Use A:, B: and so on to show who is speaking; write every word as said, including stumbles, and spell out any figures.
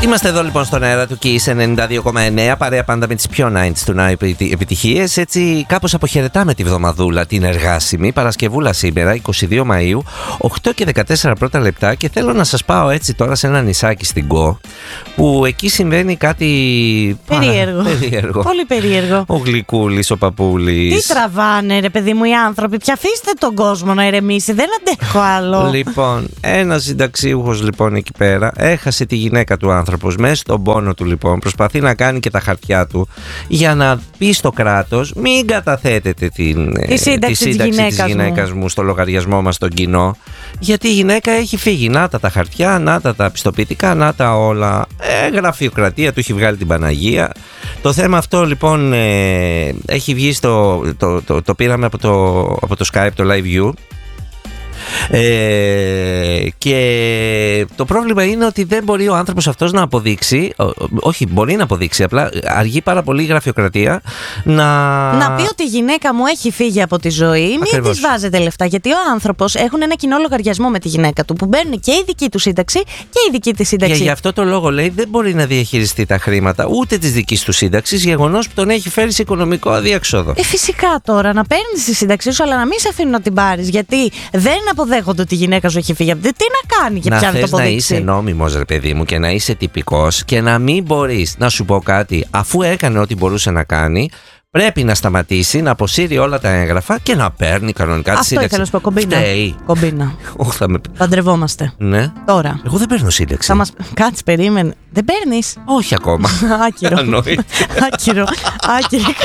A: Είμαστε εδώ λοιπόν στον αέρα του Kiss ενενήντα δύο κόμμα εννέα, παρέα πάντα με τις πιο ενενήντα του νάι επιτυχίες. Έτσι κάπως αποχαιρετάμε τη βδομαδούλα, την εργάσιμη Παρασκευούλα σήμερα, εικοστή δεύτερη Μαΐου, οκτώ και δεκατέσσερα πρώτα λεπτά, και θέλω να σας πάω έτσι τώρα σε ένα νησάκι στην Κο, που εκεί συμβαίνει κάτι
B: περίεργο.
A: περίεργο.
B: Πολύ περίεργο.
A: Ο Γλυκούλης, ο Παπούλης.
B: Τι τραβάνε ρε παιδί μου οι άνθρωποι, πια αφήστε τον κόσμο να ηρεμήσει, δεν αντέχω άλλο.
A: Λοιπόν, ένας συνταξίουχος λοιπόν εκεί πέρα έχασε τη γυναίκα του άνθρωπος. Μέσα στον πόνο του λοιπόν προσπαθεί να κάνει και τα χαρτιά του για να πει στο κράτος: μην καταθέτετε την,
B: τη σύνταξη,
A: τη σύνταξη
B: της γυναίκας,
A: της γυναίκας μου. μου στο λογαριασμό μας στον κοινό, γιατί η γυναίκα έχει φύγει. Να τα τα χαρτιά, να τα τα πιστοποιητικά, να τα όλα. Ε, γραφειοκρατία, του έχει βγάλει την Παναγία. Το θέμα αυτό λοιπόν ε, έχει βγει στο, το, το, το, το πήραμε από το, από το Skype, το Live View. Ε, και το πρόβλημα είναι ότι δεν μπορεί ο άνθρωπος αυτός να αποδείξει, όχι μπορεί να αποδείξει, απλά αργεί πάρα πολύ η γραφειοκρατία να...
B: να πει ότι η γυναίκα μου έχει φύγει από τη ζωή. Μην της βάζετε λεφτά, γιατί ο άνθρωπος έχουν ένα κοινό λογαριασμό με τη γυναίκα του που μπαίνουν και η δική του σύνταξη και η δική της σύνταξη.
A: Και γι' αυτό το λόγο λέει δεν μπορεί να διαχειριστεί τα χρήματα ούτε της δικής του σύνταξης, γεγονός που τον έχει φέρει σε οικονομικό αδιέξοδο.
B: Ε, φυσικά τώρα να παίρνεις τη σύνταξή σου, αλλά να μην σε αφήνουν να την πάρεις, γιατί δεν αποδέχονται ότι η γυναίκα σου έχει φύγει. Τι να κάνει και πια να το αποδείξει.
A: Να είσαι νόμιμος ρε παιδί μου και να είσαι τυπικός και να μην μπορείς να σου πω κάτι, αφού έκανε ό,τι μπορούσε να κάνει. Πρέπει να σταματήσει, να αποσύρει όλα τα έγγραφα και να παίρνει κανονικά τη σύνταξη.
B: Αυτό ήθελα να σου πω, κομπίνα.
A: Φταίει.
B: Κομπίνα.
A: με...
B: Παντρευόμαστε.
A: Ναι.
B: Τώρα.
A: Εγώ δεν παίρνω σύνταξη.
B: Θα μας... Κάτσε, περίμενε. Δεν παίρνεις.
A: Όχι ακόμα.
B: Άκυρο. Άκυρο. Άκυρο.